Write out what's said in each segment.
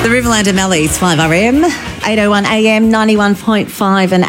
The Riverland and Mallees, 5RM, 8:01 AM, 91.5 and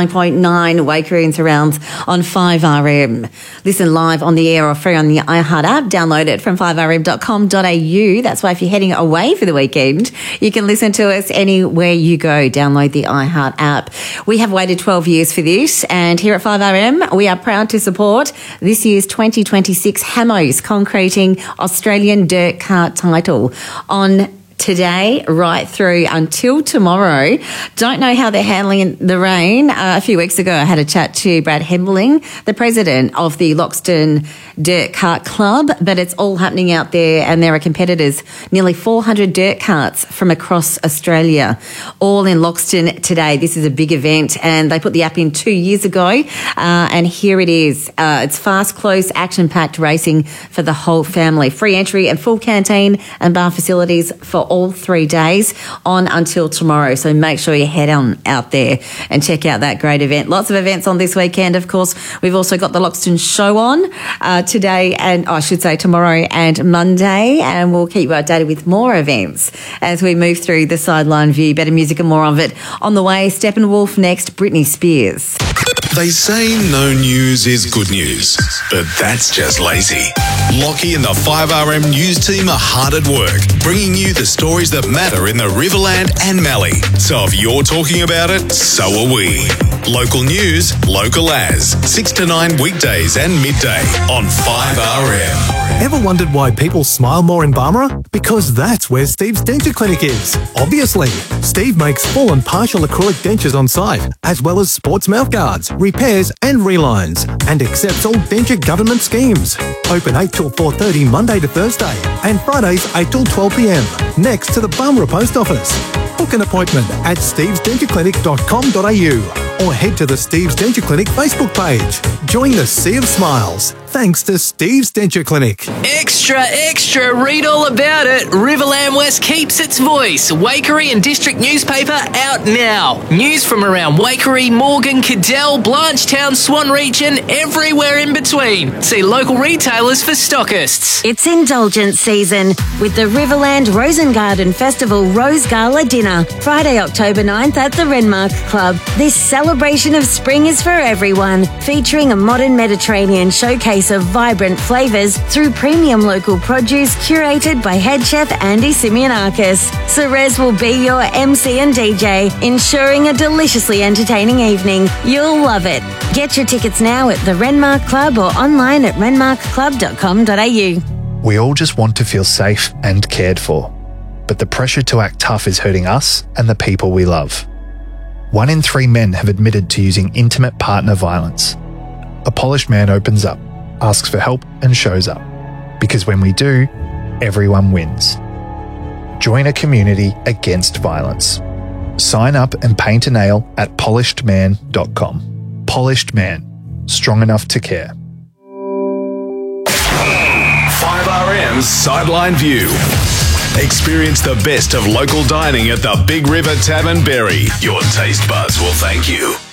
89.9 Waikerie and surrounds on 5RM. Listen live on the air or free on the iHeart app. Download it from 5rm.com.au. That's why if you're heading away for the weekend, you can listen to us anywhere you go. Download the iHeart app. We have waited 12 years for this, and here at 5RM, we are proud to support this year's 2026 Hamos Concreting Australian Dirt Cart title on today right through until tomorrow. Don't know how they're handling the rain. A few weeks ago, I had a chat to Brad Hembling, the president of the Loxton Dirt Cart Club, but it's all happening out there, and there are competitors, nearly 400 dirt carts from across Australia, all in Loxton today. This is a big event, and they put the app in 2 years ago, and here it is. It's fast, close, action-packed racing for the whole family. Free entry and full canteen and bar facilities for all 3 days on until tomorrow. So make sure you head on out there and check out that great event. Lots of events on this weekend, of course. We've also got the Loxton Show on today, and I should say tomorrow and Monday, and we'll keep you updated with more events as we move through the Sideline View. Better music and more of it on the way. Steppenwolf next, Britney Spears. They say no news is good news, but that's just lazy. Lockie and the 5RM news team are hard at work, bringing you the stories that matter in the Riverland and Mallee. So if you're talking about it, so are we. Local news, local as. 6 to 9 weekdays and midday on 5RM. Ever wondered why people smile more in Barmera? Because that's where Steve's Denture Clinic is. Obviously, Steve makes full and partial acrylic dentures on site, as well as sports mouth guards, repairs and relines, and accepts all denture government schemes. Open 8 till 4:30 Monday to Thursday, and Fridays 8 till 12 p.m, next to the Barmera Post Office. Book an appointment at stevesdentureclinic.com.au or head to the Steve's Denture Clinic Facebook page. Join the Sea of Smiles, thanks to Steve's Denture Clinic. Extra, extra, read all about it. Riverland West keeps its voice. Waikerie and District newspaper out now. News from around Waikerie, Morgan, Cadell, Blanchetown, Swan region, everywhere in between. See local retailers for stockists. It's indulgence season with the Riverland Rosengarten Festival Rose Gala Dinner, Friday, October 9th at the Renmark Club. This celebration of spring is for everyone, featuring a modern Mediterranean showcase of vibrant flavours through premium local produce curated by head chef Andy Simeonakis. Ceres will be your MC and DJ, ensuring a deliciously entertaining evening. You'll love it. Get your tickets now at the Renmark Club or online at renmarkclub.com.au. We all just want to feel safe and cared for, but the pressure to act tough is hurting us and the people we love. 1 in 3 men have admitted to using intimate partner violence. A polished man opens up, asks for help and shows up. Because when we do, everyone wins. Join a community against violence. Sign up and paint a nail at polishedman.com. Polished Man, strong enough to care. 5RM's Sideline View. Experience the best of local dining at the Big River Tavern Berry. Your taste buds will thank you.